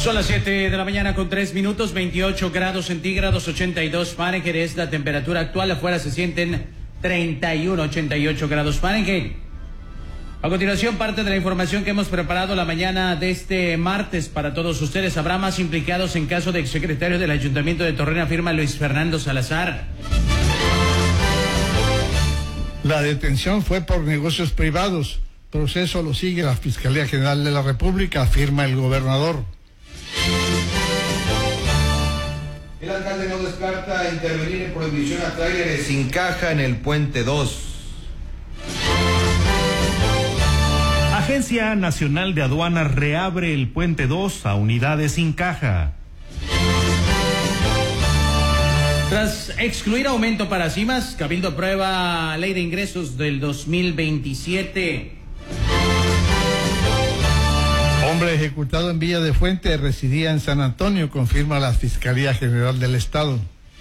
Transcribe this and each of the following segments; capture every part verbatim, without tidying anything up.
Son las siete de la mañana con tres minutos, veintiocho grados centígrados, ochenta y dos Fahrenheit es la temperatura actual. Afuera se sienten treinta y uno, ochenta y ocho grados Fahrenheit. A continuación, parte de la información que hemos preparado la mañana de este martes para todos ustedes. Habrá más implicados en caso de exsecretario del Ayuntamiento de Torreón, afirma Luis Fernando Salazar. La detención fue por negocios privados. Proceso lo sigue la Fiscalía General de la República, afirma el gobernador. El alcalde no descarta intervenir en prohibición a tráileres sin caja en el Puente dos. Agencia Nacional de Aduanas reabre el Puente dos a unidades sin caja. Tras excluir aumento para cimas, Cabildo aprueba ley de ingresos del dos mil veintisiete. Hombre ejecutado en Villa de Fuente residía en San Antonio, confirma la Fiscalía General del Estado.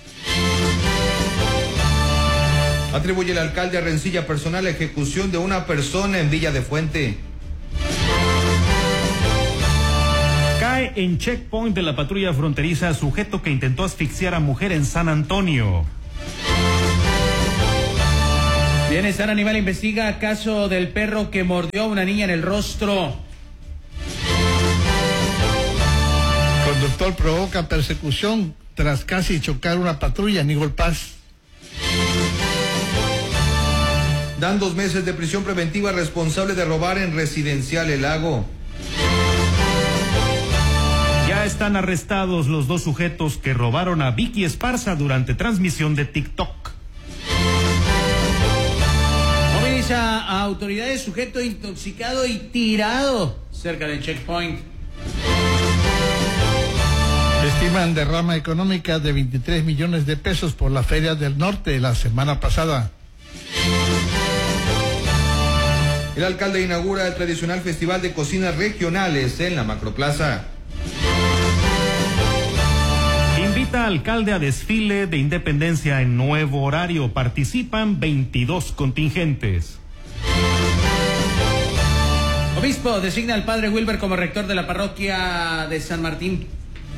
Atribuye el alcalde a rencilla personal la ejecución de una persona en Villa de Fuente. Cae en checkpoint de la patrulla fronteriza sujeto que intentó asfixiar a mujer en San Antonio. Bienestar Animal investiga caso del perro que mordió a una niña en el rostro. Conductor provoca persecución tras casi chocar una patrulla en Eagle Pass. Dan dos meses de prisión preventiva responsable de robar en Residencial El Lago. Ya están arrestados los dos sujetos que robaron a Vicky Esparza durante transmisión de TikTok. Moviliza a autoridades, sujeto intoxicado y tirado cerca del checkpoint. Estiman derrama económica de veintitrés millones de pesos por la Feria del Norte la semana pasada. El alcalde inaugura el tradicional Festival de Cocinas Regionales en la Macroplaza. Invita alcalde a desfile de independencia en nuevo horario. Participan veintidós contingentes. Obispo designa al padre Wilber como rector de la parroquia de San Martín.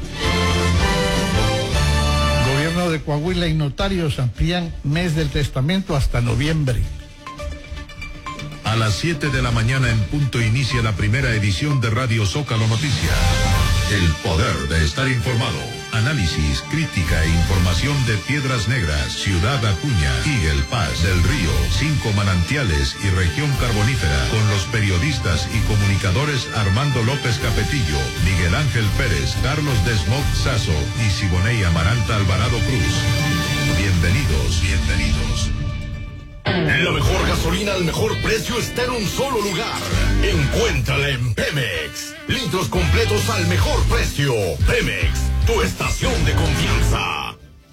Gobierno de Coahuila y notarios amplían mes del testamento hasta noviembre. A las siete de la mañana en punto inicia la primera edición de Radio Zócalo Noticias. El poder de estar informado. Análisis, crítica e información de Piedras Negras, Ciudad Acuña, Eagle Pass, Del Río, Cinco Manantiales y Región Carbonífera, con los periodistas y comunicadores Armando López Capetillo, Miguel Ángel Pérez, Carlos Desmog Sazo y Siboney Amaranta Alvarado Cruz. Bienvenidos, bienvenidos. La mejor gasolina al mejor precio está en un solo lugar. Encuéntrala en Pemex. Litros completos al mejor precio. Pemex, tu estación de confianza.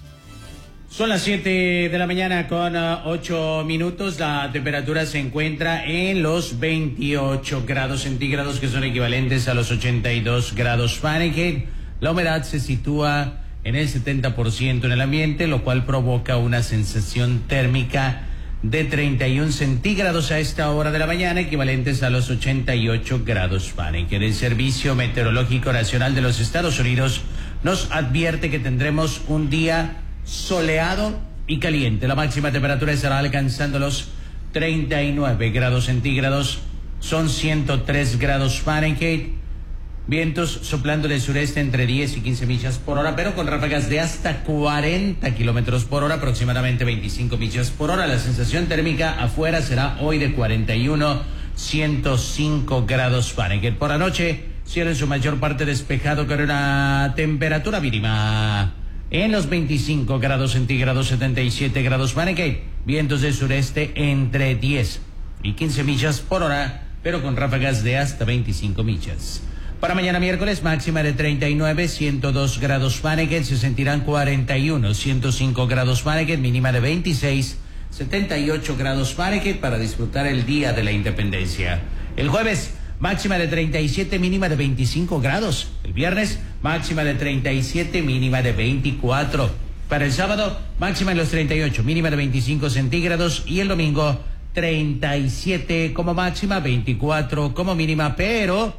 Son las siete de la mañana con uh, ocho minutos. La temperatura se encuentra en los veintiocho grados centígrados, que son equivalentes a los ochenta y dos grados Fahrenheit. La humedad se sitúa en el setenta por ciento en el ambiente, lo cual provoca una sensación térmica de treinta y uno centígrados a esta hora de la mañana, equivalentes a los ochenta y ocho grados Fahrenheit. El Servicio Meteorológico Nacional de los Estados Unidos nos advierte que tendremos un día soleado y caliente. La máxima temperatura estará alcanzando los treinta y nueve grados centígrados, son ciento tres grados Fahrenheit. Vientos soplando del sureste entre diez y quince millas por hora, pero con ráfagas de hasta cuarenta kilómetros por hora, aproximadamente veinticinco millas por hora. La sensación térmica afuera será hoy de cuarenta y uno, ciento cinco grados Fahrenheit. Por la noche, cielo en su mayor parte despejado con una temperatura mínima en los veinticinco grados centígrados, setenta y siete grados Fahrenheit. Vientos del sureste entre diez y quince millas por hora, pero con ráfagas de hasta veinticinco millas. Para mañana miércoles, máxima de treinta y nueve, ciento dos grados Fahrenheit, se sentirán cuarenta y uno, ciento cinco grados Fahrenheit, mínima de veintiséis, setenta y ocho grados Fahrenheit para disfrutar el Día de la Independencia. El jueves, máxima de treinta y siete, mínima de veinticinco grados. El viernes, máxima de treinta y siete, mínima de veinticuatro. Para el sábado, máxima en los treinta y ocho, mínima de veinticinco centígrados. Y el domingo, treinta y siete como máxima, veinticuatro como mínima, pero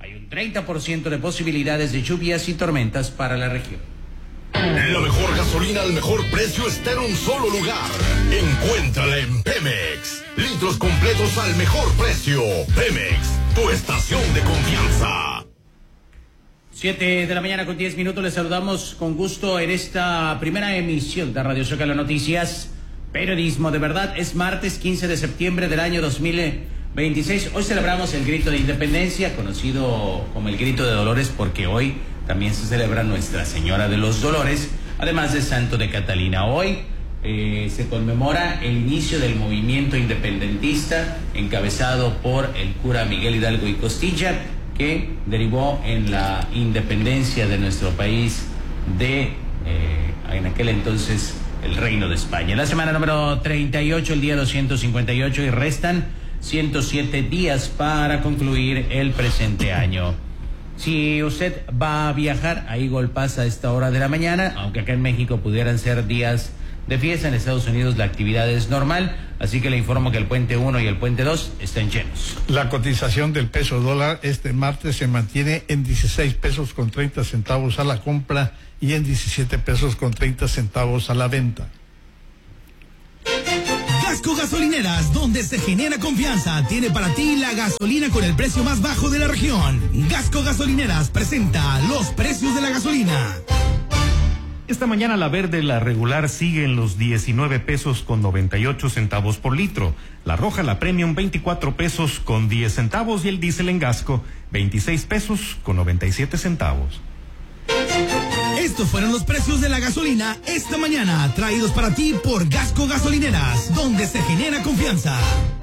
hay un treinta por ciento de posibilidades de lluvias y tormentas para la región. La mejor gasolina al mejor precio está en un solo lugar. Encuéntrala en Pemex. Litros completos al mejor precio. Pemex, tu estación de confianza. Siete de la mañana con diez minutos. Les saludamos con gusto en esta primera emisión de Radio Zócalo Noticias. Periodismo de verdad. Es martes quince de septiembre del año dos mil veintiséis. Hoy celebramos el grito de independencia, conocido como el grito de Dolores, porque hoy también se celebra Nuestra Señora de los Dolores, además de Santo de Catalina. Hoy eh, se conmemora el inicio del movimiento independentista encabezado por el cura Miguel Hidalgo y Costilla, que derivó en la independencia de nuestro país de, eh, en aquel entonces, el Reino de España. La semana número treinta y ocho, el día doscientos cincuenta y ocho, y restan ciento siete días para concluir el presente año. Si usted va a viajar, ahí golpasa a esta hora de la mañana, aunque acá en México pudieran ser días de fiesta, en Estados Unidos la actividad es normal, así que le informo que el puente uno y el puente dos están llenos. La cotización del peso dólar este martes se mantiene en dieciséis pesos con treinta centavos a la compra y en diecisiete pesos con treinta centavos a la venta. Gasco Gasolineras, donde se genera confianza, tiene para ti la gasolina con el precio más bajo de la región. Gasco Gasolineras presenta los precios de la gasolina. Esta mañana la verde, la regular, sigue en los diecinueve pesos con noventa y ocho centavos por litro. La roja, la premium, veinticuatro pesos con diez centavos, y el diésel en Gasco, veintiséis pesos con noventa y siete centavos. Estos fueron los precios de la gasolina esta mañana, traídos para ti por Gasco Gasolineras, donde se genera confianza.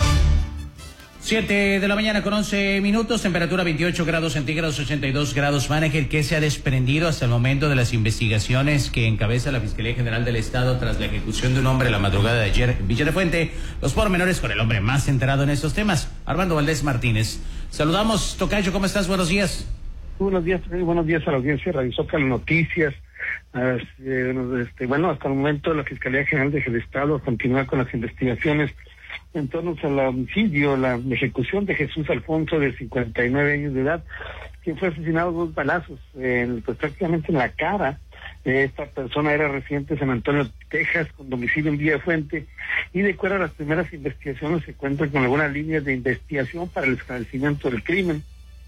Siete de la mañana con once minutos, temperatura veintiocho grados centígrados, ochenta y dos grados Fahrenheit. ¿Qué se ha desprendido hasta el momento de las investigaciones que encabeza la Fiscalía General del Estado tras la ejecución de un hombre la madrugada de ayer en Villa de Fuente? Los pormenores con el hombre más enterado en estos temas, Armando Valdés Martínez. Saludamos, tocayo, ¿cómo estás? Buenos días. Buenos días, buenos días a la audiencia de Radio Zócalo Noticias. Uh, este, bueno, hasta el momento la Fiscalía General del Estado continúa con las investigaciones en torno al homicidio, la ejecución de Jesús Alfonso, de cincuenta y nueve años de edad, quien fue asesinado dos balazos, eh, pues prácticamente en la cara. Eh, esta persona era residente de San Antonio, Texas, con domicilio en Villa de Fuente, y de acuerdo a las primeras investigaciones se cuentan con algunas líneas de investigación para el esclarecimiento del crimen.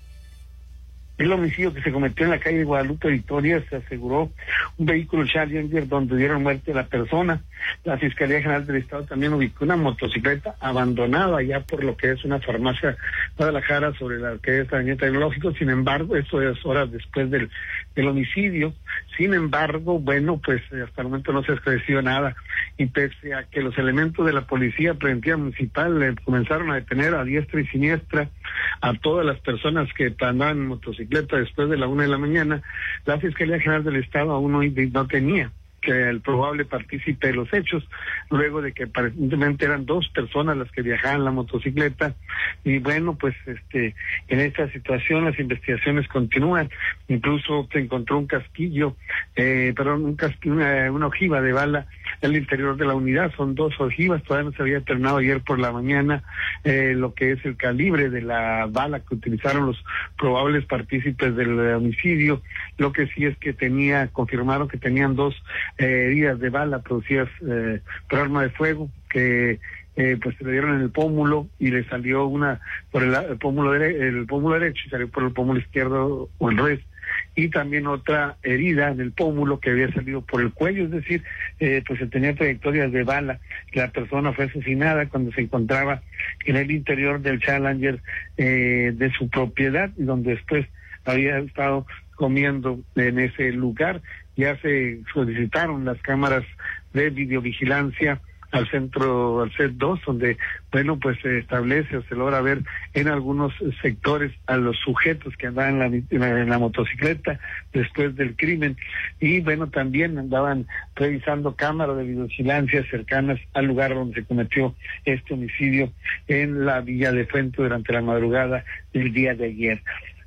El homicidio que se cometió en la calle de Guadalupe Victoria, se aseguró un vehículo Challenger donde dieron muerte a la persona. La Fiscalía General del Estado también ubicó una motocicleta abandonada allá por lo que es una farmacia Guadalajara, sobre la que es la avenida Tecnológico. Sin embargo, esto es horas después del, del homicidio. Sin embargo, bueno, pues hasta el momento no se ha esclarecido nada, y pese a que los elementos de la Policía Preventiva Municipal eh, comenzaron a detener a diestra y siniestra a todas las personas que andaban en motocicleta después de la una de la mañana, la Fiscalía General del Estado aún no, no tenía que el probable partícipe de los hechos, luego de que aparentemente eran dos personas las que viajaban en la motocicleta. Y bueno, pues este en esta situación las investigaciones continúan. Incluso se encontró un casquillo, eh, perdón, un casquillo, una, una ojiva de bala en el interior de la unidad. Son dos ojivas, todavía no se había determinado ayer por la mañana eh, lo que es el calibre de la bala que utilizaron los probables partícipes del homicidio. Lo que sí es que tenía, confirmaron que tenían dos Eh, heridas de bala producidas eh, por arma de fuego, que eh, pues se le dieron en el pómulo y le salió una por el, el pómulo dere, el pómulo derecho y salió por el pómulo izquierdo o el revés, y también otra herida en el pómulo que había salido por el cuello. Es decir, eh, pues se tenía trayectorias de bala. La persona fue asesinada cuando se encontraba en el interior del Challenger eh, de su propiedad, y donde después había estado comiendo en ese lugar. Ya se solicitaron las cámaras de videovigilancia al centro, al C E T dos, donde, bueno, pues se establece o se logra ver en algunos sectores a los sujetos que andaban en la, en la, en la motocicleta después del crimen. Y bueno, también andaban revisando cámaras de videovigilancia cercanas al lugar donde se cometió este homicidio en la Villa de Fuente durante la madrugada del día de ayer.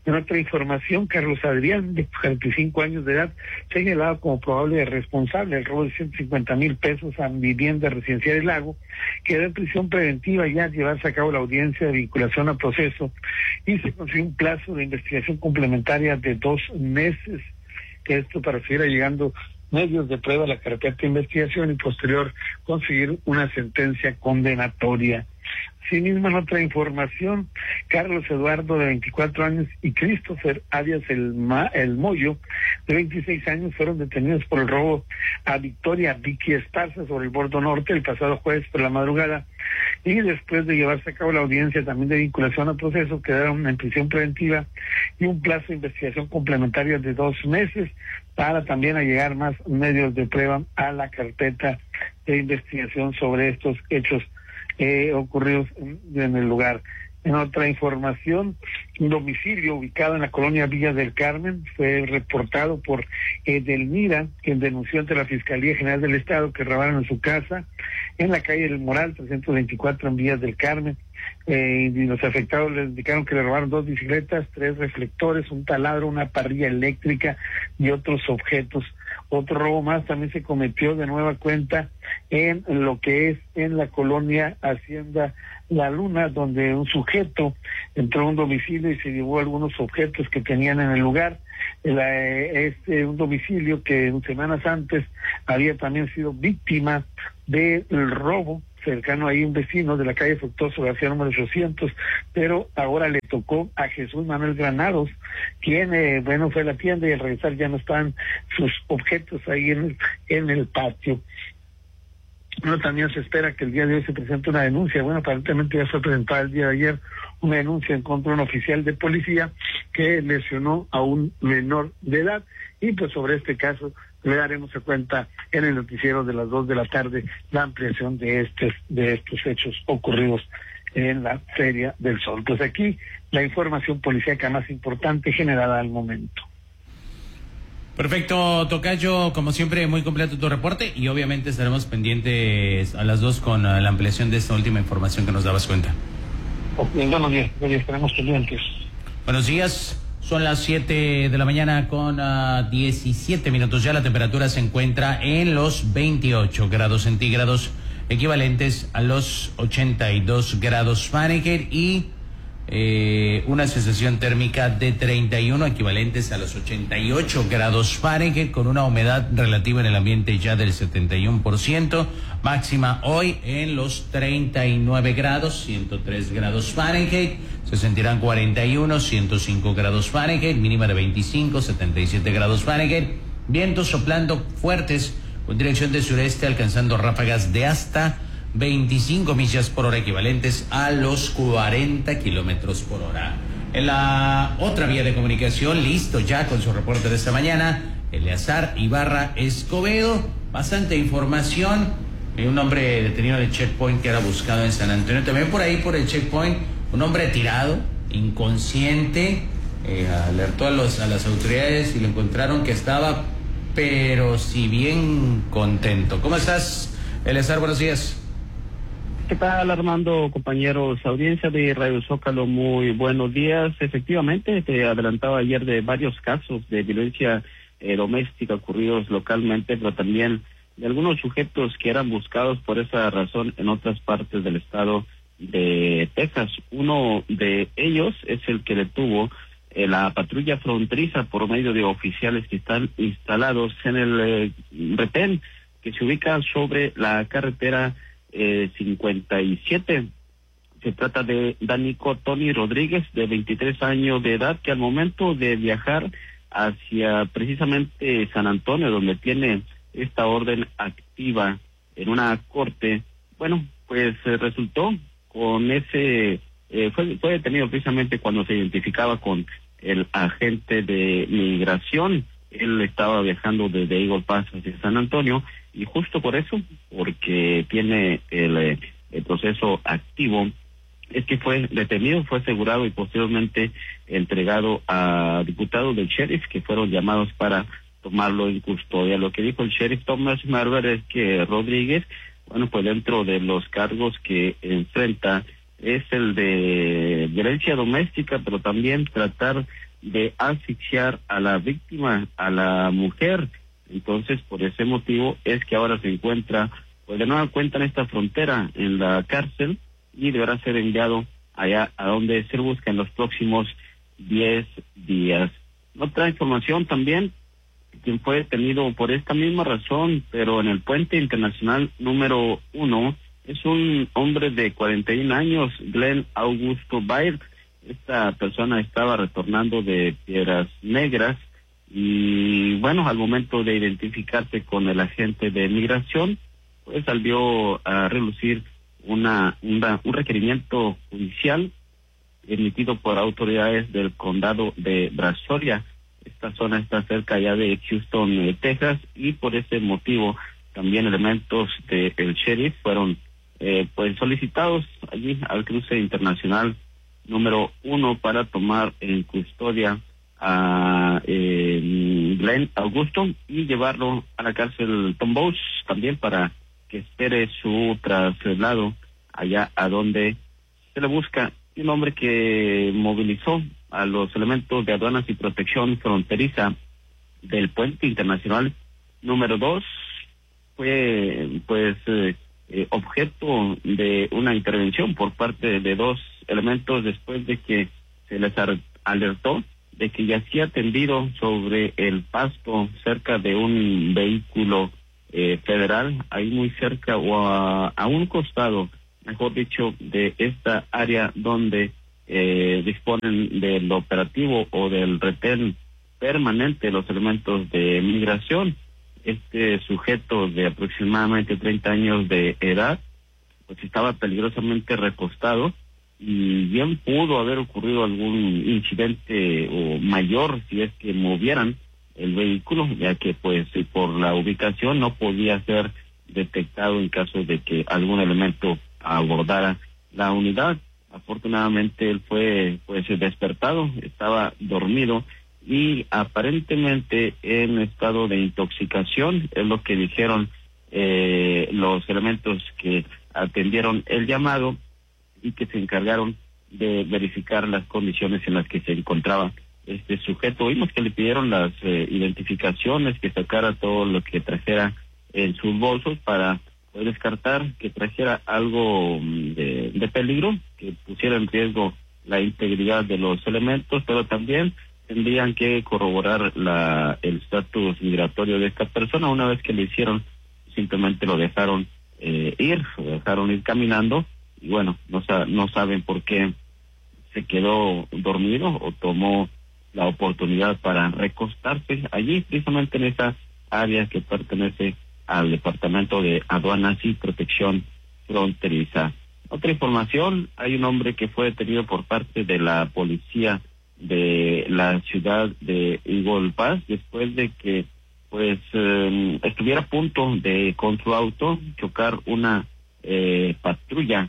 En otra información, Carlos Adrián, de cuarenta y cinco años de edad, señalado como probable responsable del robo de ciento cincuenta mil pesos a vivienda residencial del Lago, quedó en prisión preventiva ya al llevarse a cabo la audiencia de vinculación a proceso y se consiguió un plazo de investigación complementaria de dos meses. Esto para seguir llegando medios de prueba a la carpeta de investigación y posterior conseguir una sentencia condenatoria. Asimismo, en otra información, Carlos Eduardo, de veinticuatro años, y Christopher alias el, Ma, el Moyo, de veintiséis años, fueron detenidos por el robo a Victoria Vicky Esparza sobre el Bordo Norte el pasado jueves por la madrugada, y después de llevarse a cabo la audiencia también de vinculación al proceso, quedaron en prisión preventiva y un plazo de investigación complementario de dos meses para también allegar más medios de prueba a la carpeta de investigación sobre estos hechos Eh, ocurridos en, en el lugar. En otra información, un domicilio ubicado en la colonia Villa del Carmen fue reportado por Edelmira, quien denunció ante la Fiscalía General del Estado que robaron en su casa en la calle del Moral trescientos veinticuatro en Villas del Carmen. Eh, y los afectados les indicaron que le robaron dos bicicletas, tres reflectores, un taladro, una parrilla eléctrica y otros objetos. Otro robo más también se cometió de nueva cuenta en lo que es en la colonia Hacienda La Luna, donde un sujeto entró a un domicilio y se llevó algunos objetos que tenían en el lugar. Este un domicilio que semanas antes había también sido víctima del robo cercano ahí un vecino de la calle Fructuoso García número ochocientos, pero ahora le tocó a Jesús Manuel Granados, quien, eh, bueno, fue a la tienda y al regresar ya no estaban sus objetos ahí en, en el patio. Bueno, también se espera que el día de hoy se presente una denuncia. Bueno, aparentemente ya fue presentada el día de ayer una denuncia en contra de un oficial de policía que lesionó a un menor de edad, y pues sobre este caso le daremos cuenta en el noticiero de las dos de la tarde la ampliación de estos, de estos hechos ocurridos en la Feria del Sol. Pues aquí la información policíaca más importante generada al momento. Perfecto, tocayo, como siempre muy completo tu reporte y obviamente estaremos pendientes a las dos con la ampliación de esta última información que nos dabas cuenta. Okay, buenos días, estaremos pendientes. Buenos días. Son las siete de la mañana con uh, diecisiete minutos. Ya la temperatura se encuentra en los veintiocho grados centígrados, equivalentes a los ochenta y dos grados Fahrenheit, y eh, una sensación térmica de treinta y uno, equivalentes a los ochenta y ocho grados Fahrenheit, con una humedad relativa en el ambiente ya del setenta y uno por ciento. Máxima hoy en los treinta y nueve grados, ciento tres grados Fahrenheit. Se sentirán cuarenta y uno, ciento cinco grados Fahrenheit, mínima de veinticinco, setenta y siete grados Fahrenheit. Vientos soplando fuertes con dirección de sureste, alcanzando ráfagas de hasta veinticinco millas por hora, equivalentes a los cuarenta kilómetros por hora. En la otra vía de comunicación, listo ya con su reporte de esta mañana, Eleazar Ibarra Escobedo. Bastante información. Un hombre detenido en el checkpoint que era buscado en San Antonio. También por ahí, por el checkpoint, un hombre tirado, inconsciente, eh, alertó a, los, a las autoridades y lo encontraron que estaba, pero si bien contento. ¿Cómo estás, Eleazar? Buenos días. ¿Qué tal, Armando, compañeros? Audiencia de Radio Zócalo, muy buenos días. Efectivamente, te adelantaba ayer de varios casos de violencia eh, doméstica ocurridos localmente, pero también de algunos sujetos que eran buscados por esa razón en otras partes del estado de Texas. Uno de ellos es el que detuvo eh, la patrulla fronteriza por medio de oficiales que están instalados en el eh, retén que se ubica sobre la carretera eh, cincuenta y siete. Se trata de Danico Tony Rodríguez, de veintitrés años de edad, que al momento de viajar hacia precisamente San Antonio, donde tiene esta orden activa en una corte, bueno, pues eh, resultó con ese, eh, fue, fue detenido precisamente cuando se identificaba con el agente de migración. Él estaba viajando desde Eagle Pass hacia San Antonio, y justo por eso, porque tiene el, el proceso activo, es que fue detenido, fue asegurado y posteriormente entregado a diputados del sheriff que fueron llamados para tomarlo en custodia. Lo que dijo el sheriff Thomas Marver es que Rodríguez, bueno, pues dentro de los cargos que enfrenta es el de violencia doméstica, pero también tratar de asfixiar a la víctima, a la mujer. Entonces, por ese motivo es que ahora se encuentra, pues de nueva cuenta en esta frontera, en la cárcel, y deberá ser enviado allá a donde se busca en los próximos diez días. Otra información también, quien fue detenido por esta misma razón, pero en el puente internacional número uno, es un hombre de cuarenta y un años, Glenn Augusto Baird. Esta persona estaba retornando de Piedras Negras y, bueno, al momento de identificarse con el agente de migración, pues salió a relucir una, una un requerimiento judicial emitido por autoridades del condado de Brazoria. Esta zona está cerca ya de Houston, eh, Texas, y por ese motivo también elementos del sheriff fueron eh, pues solicitados allí al cruce internacional número uno para tomar en custodia a eh, Glenn Augusto y llevarlo a la cárcel Tom Bowes también para que espere su traslado allá a donde se le busca. Un hombre que movilizó a los elementos de aduanas y protección fronteriza del puente internacional número dos fue pues eh, eh, objeto de una intervención por parte de dos elementos después de que se les alertó de que yacía tendido sobre el pasto cerca de un vehículo eh, federal, ahí muy cerca o a, a un costado, mejor dicho, de esta área donde eh, disponen del operativo o del retén permanente los elementos de migración. Este sujeto de aproximadamente treinta años de edad, pues estaba peligrosamente recostado y bien pudo haber ocurrido algún incidente o mayor si es que movieran el vehículo, ya que pues por la ubicación no podía ser detectado en caso de que algún elemento abordara la unidad. Afortunadamente él fue pues despertado, estaba dormido y aparentemente en estado de intoxicación, es lo que dijeron eh, los elementos que atendieron el llamado y que se encargaron de verificar las condiciones en las que se encontraba este sujeto. Vimos que le pidieron las eh, identificaciones, que sacara todo lo que trajera en sus bolsos para poder descartar que trajera algo de, de peligro, que pusiera en riesgo la integridad de los elementos, pero también tendrían que corroborar la el estatus migratorio de esta persona. Una vez que lo hicieron, simplemente lo dejaron eh, ir, lo dejaron ir caminando, y bueno, no, sa no saben por qué se quedó dormido o tomó la oportunidad para recostarse allí, precisamente en esa área que pertenece al Departamento de Aduanas y Protección Fronteriza. Otra información, hay un hombre que fue detenido por parte de la policía de la ciudad de Eagle Pass después de que pues eh, estuviera a punto de con su auto chocar una eh, patrulla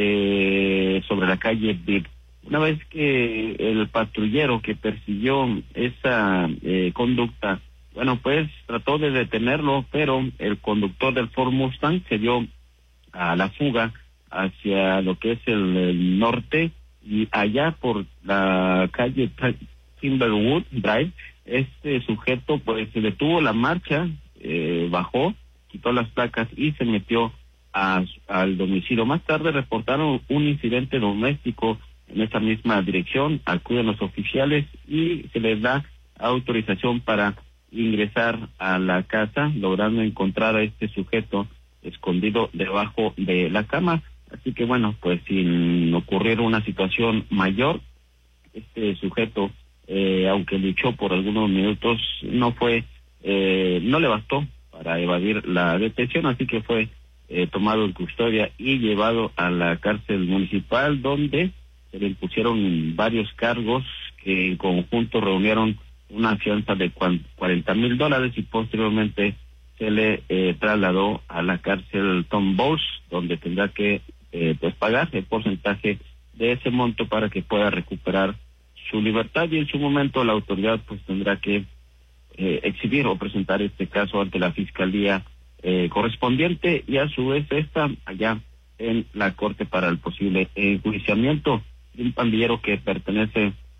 eh, sobre la calle Big. Una vez que el patrullero que persiguió esa eh, conducta, bueno, pues trató de detenerlo, pero el conductor del Ford Mustang se dio a la fuga hacia lo que es el, el norte, y allá por la calle Timberwood Drive, este sujeto pues se detuvo la marcha, eh, bajó, quitó las placas y se metió a, al domicilio. Más tarde reportaron un incidente doméstico en esa misma dirección, acuden los oficiales y se les da autorización para ingresar a la casa, logrando encontrar a este sujeto escondido debajo de la cama. Así que bueno, pues sin ocurrir una situación mayor, este sujeto, eh, aunque luchó por algunos minutos, no fue, eh, no le bastó para evadir la detención, así que fue eh, tomado en custodia y llevado a la cárcel municipal, donde se le impusieron varios cargos que en conjunto reunieron una fianza de cuarenta mil dólares y posteriormente se le eh, trasladó a la cárcel Tom Bowes, donde tendrá que eh, pues pagar el porcentaje de ese monto para que pueda recuperar su libertad, y en su momento la autoridad pues tendrá que eh, exhibir o presentar este caso ante la fiscalía eh, correspondiente, y a su vez esta allá en la corte para el posible enjuiciamiento de un pandillero que pertenece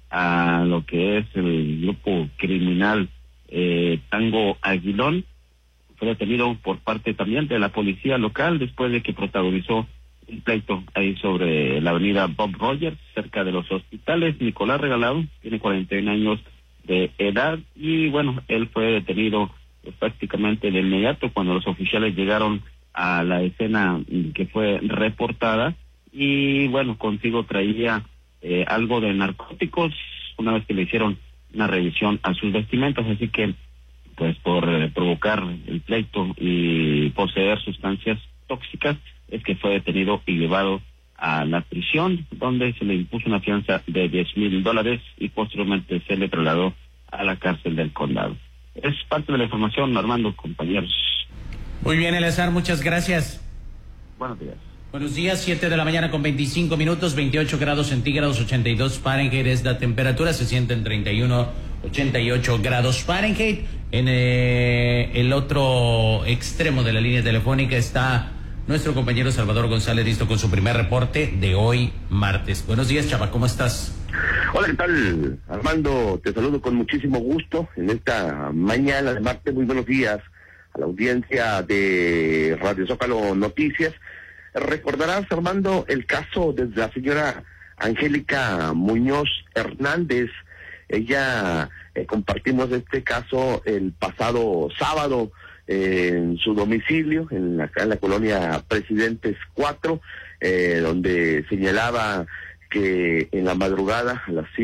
a lo que es el grupo criminal eh, Tango Aguilón. Fue detenido por parte también de la policía local después de que protagonizó un pleito ahí sobre la avenida Bob Rogers, cerca de los hospitales. Nicolás Regalado tiene cuarenta y un años de edad y bueno, él fue detenido pues, prácticamente de inmediato cuando los oficiales llegaron a la escena que fue reportada y bueno, consigo traía eh, algo de narcóticos una vez que le hicieron una revisión a sus vestimentas, así que pues por eh, provocar el pleito y poseer sustancias tóxicas es que fue detenido y llevado a la prisión, donde se le impuso una fianza de diez mil dólares y posteriormente se le trasladó a la cárcel del condado. Es parte de la información, Armando, compañeros. Muy bien, Eleazar, muchas gracias. Buenos días. Buenos días, siete de la mañana con veinticinco minutos, veintiocho grados centígrados, ochenta y dos Fahrenheit es la temperatura, se siente en treinta y uno, ochenta y ocho grados Fahrenheit. En eh, el otro extremo de la línea telefónica está nuestro compañero Salvador González, listo con su primer reporte de hoy, martes. Buenos días, Chava, ¿cómo estás? Hola, ¿qué tal, Armando? Te saludo con muchísimo gusto en esta mañana de martes. Muy buenos días a la audiencia de Radio Zócalo Noticias. Recordarás, Armando, el caso de la señora Angélica Muñoz Hernández. Ella eh, compartimos este caso el pasado sábado eh, en su domicilio, en la, en la colonia Presidentes cuatro, eh, donde señalaba que en la madrugada a las